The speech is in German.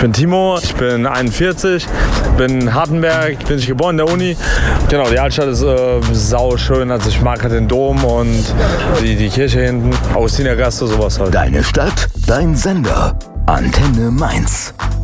bin Timo, ich bin 41, bin in Hartenberg, bin ich geboren in der Uni. Genau, die Altstadt ist sau schön, also ich mag halt den Dom und die Kirche hinten, Augustinergasse, sowas halt. Deine Stadt, dein Sender, Antenne Mainz.